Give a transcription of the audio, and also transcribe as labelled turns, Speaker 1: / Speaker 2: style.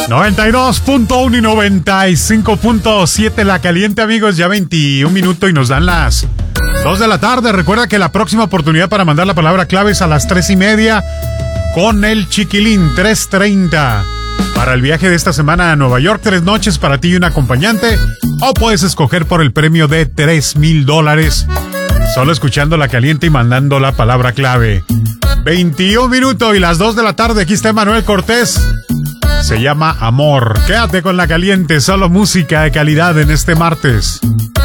Speaker 1: 92.1 y 95.7 La Caliente, amigos. Ya 21 minutos y nos dan las 2 de la tarde. Recuerda que la próxima oportunidad para mandar la palabra clave es a las 3:30 con el Chiquilín. 3:30 para el viaje de esta semana a Nueva York. 3 noches para ti y un acompañante. O puedes escoger por el premio de $3,000 solo escuchando La Caliente y mandando la palabra clave. 21 minutos y las 2 de la tarde. Aquí está Emanuel Cortés. Se llama Amor. Quédate con La Caliente, solo música de calidad en este martes.